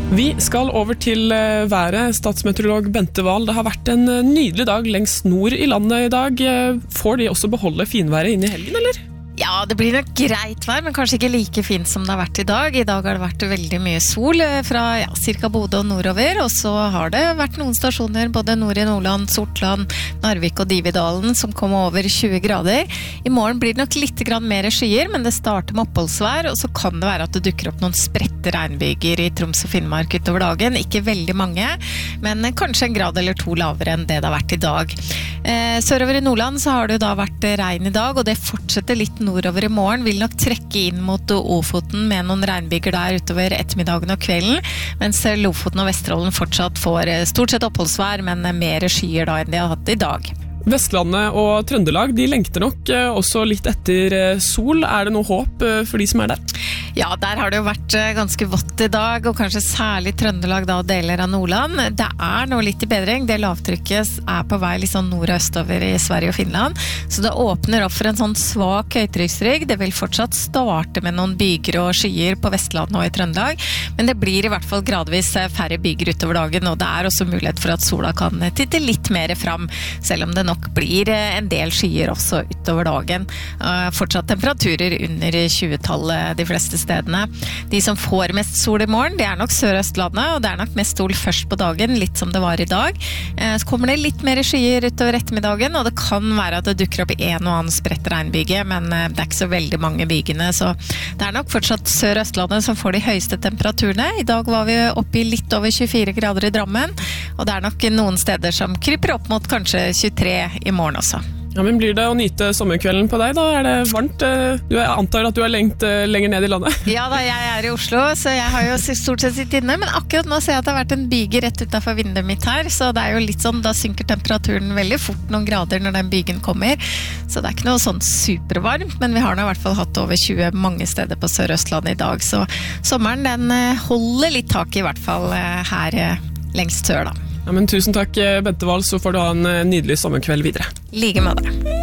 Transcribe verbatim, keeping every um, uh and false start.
Vi skal over til været. Statsmeteorolog Bente Wahl, det har vært en nydelig dag lengst nord i landet i dag. Får de også beholde finværet inn i helgen, eller? Ja, det blir nok greit vær, men kanskje ikke like fint som det har vært i dag. I dag har det vært veldig mye sol fra ja, cirka Bodø og nordover, og så har det vært noen stasjoner, både nord i Nordland, Sortland, Narvik og Dividalen, som kom over tjue grader. I morgen blir det nok litt grann mer skyer, men det starter med oppholdsvær, og så kan det være at det dukker opp noen spredte regnbyger i Troms og Finnmark utover dagen. Ikke veldig mange, men kanskje en grad eller to lavere enn det det har vært i dag. Eh, sørover i Nordland så har det da vært regn i dag, og det fortsetter litt nordover i morgen, vil nok trekke inn mot Ofoten med noen regnbyger der utover ettermiddagen og kvelden, mens Lofoten og Vesterålen fortsatt får stort sett oppholdsvær, men mer skyer da enn de har hatt i dag. Vestlandet og Trøndelag, de lengter nok også litt etter sol. Er det noe håp for de som er der? Ja, der har det jo vært ganske vått i dag, og kanskje særlig Trøndelag da, og deler av Nordland. Det er nå litt i bedring. Det lavtrykket er på vei litt sånn nord- og østover i Sverige og Finland, så det åpner opp for en sånn svak høytrykksrygg. Det vil fortsatt starte med noen byger og skyer på Vestlandet og i Trøndelag, men det blir i hvert fall gradvis færre byger utover dagen, og det er også mulighet for at sola kan titte litt mer fram, selv om det nok blir en del skyer også utover dagen. Fortsatt temperaturer under tjue-tallet de fleste stedene. De som får mest sol i morgen, det er nok Sør-Østlandet, og det er nok mest sol først på dagen, litt som det var i dag. Så kommer det litt mer skyer utover ettermiddagen, og det kan være at det dukker opp en og annen spredt regnbyge, men det er ikke så veldig mange bygene, så det er nok fortsatt Sør-Østlandet som får de høyeste temperaturene. I dag var vi oppe i litt over tjuefire grader i Drammen, og det er nok noen steder som kryper opp mot kanskje tjuetre i morgen også. Ja, men blir det å nyte sommerkvelden på deg da? Er det varmt? Du antar at du er lengt lenger ned i landet? Ja da, jeg er i Oslo, så jeg har jo stort sett sitt inne, men akkurat nå ser jeg at det har vært en byge rett utenfor vinduet mitt her, så det er jo litt sånn, da synker temperaturen veldig fort noen grader når den bygen kommer, så det er ikke noe sånn supervarmt, men vi har nå i hvert fall hatt over tjue mange steder på Sør-Østlandet i dag, så sommeren den holder litt tak i hvert fall her lengst sør da. Ja, men tusen takk, Bente Wahl, så får du ha en nydelig sommerkveld videre. Like med det.